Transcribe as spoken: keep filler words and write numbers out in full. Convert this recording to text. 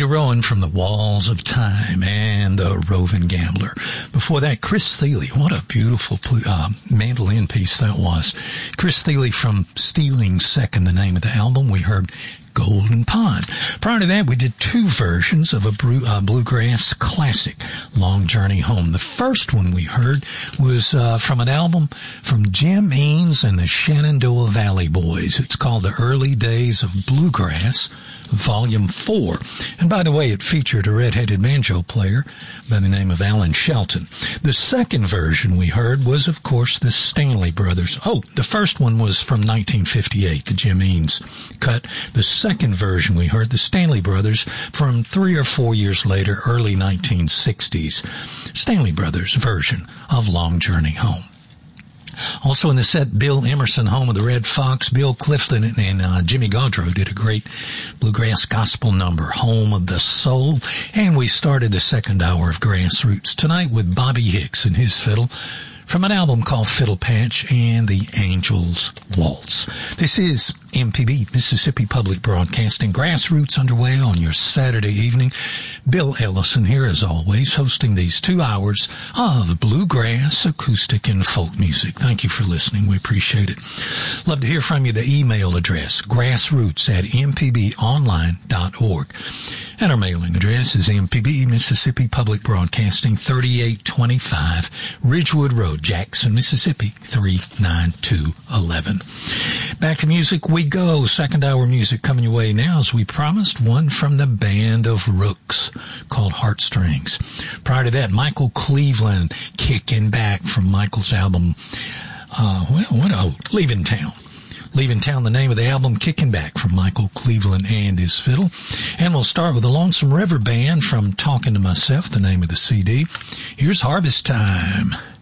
Rita Rowan from The Walls of Time and The Roving Gambler. Before that, Chris Thile. What a beautiful uh, mandolin piece that was. Chris Thile from Stealing Second, the name of the album. We heard Golden Pond. Prior to that, we did two versions of a blue, uh, bluegrass classic, Long Journey Home. The first one we heard was uh, from an album from Jim Eanes and the Shenandoah Valley Boys. It's called The Early Days of Bluegrass, Volume four. And by the way, it featured a red-headed banjo player by the name of Alan Shelton. The second version we heard was, of course, the Stanley Brothers. Oh, the first one was from nineteen fifty-eight, the Jim Eanes cut. The second version we heard, the Stanley Brothers, from three or four years later, early nineteen sixties. Stanley Brothers version of Long Journey Home. Also in the set, Bill Emerson, home of the Red Fox. Bill Clifton and uh, Jimmy Gaudreau did a great bluegrass gospel number, Home of the Soul. And we started the second hour of Grassroots tonight with Bobby Hicks and his fiddle from an album called Fiddle Patch and the Angels Waltz. This is M P B, Mississippi Public Broadcasting. Grassroots underway on your Saturday evening. Bill Ellison here, as always, hosting these two hours of bluegrass, acoustic, and folk music. Thank you for listening. We appreciate it. Love to hear from you. The email address, grassroots at m p b online dot org. And our mailing address is M P B, Mississippi Public Broadcasting, thirty-eight twenty-five Ridgewood Road, Jackson, Mississippi, three nine two one one. Back to music we go. Second hour music coming your way now, as we promised, one from the Band of Rooks called Heartstrings. Prior to that, Michael Cleveland, Kicking Back from Michael's album, uh, well, what, oh, Leaving Town. Leaving Town, the name of the album, Kicking Back from Michael Cleveland and his fiddle. And we'll start with the Lonesome River Band from Talking to Myself, the name of the C D. Here's Harvest Time.